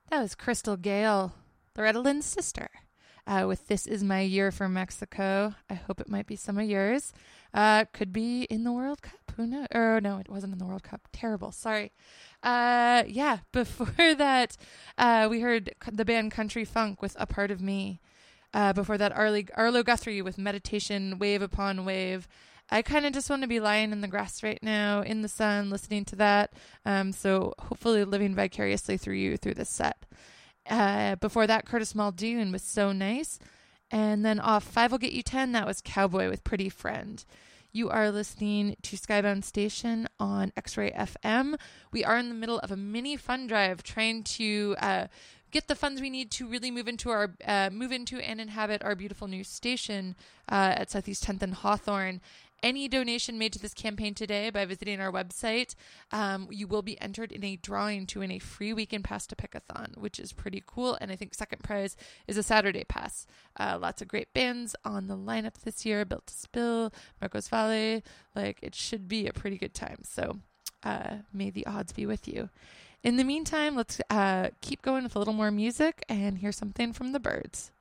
That was Crystal Gale, Loretta Lynn's sister, with This Is My Year for Mexico. I hope it might be some of yours. Could be in the World Cup. Who knows? Or no, it wasn't in the World Cup. Terrible. Sorry. Yeah, before that, we heard the band Country Funk with A Part of Me. Before that, Arlo Guthrie with Meditation, Wave Upon Wave. I kind of just want to be lying in the grass right now, in the sun, listening to that. So hopefully living vicariously through you through this set. Before that, Curtis Muldoon was So Nice. And then off Five Will Get You 10, that was Cowboy with Pretty Friend. You are listening to Skybound Station on X-Ray FM. We are in the middle of a mini fund drive trying to get the funds we need to really move into and inhabit our beautiful new station at Southeast 10th and Hawthorne. Any donation made to this campaign today by visiting our website, you will be entered in a drawing to win a free weekend pass to Pickathon, which is pretty cool. And I think second prize is a Saturday pass. Lots of great bands on the lineup this year. Built to Spill, Marcos Valle. It should be a pretty good time. So may the odds be with you. In the meantime, let's keep going with a little more music and hear something from the Byrds.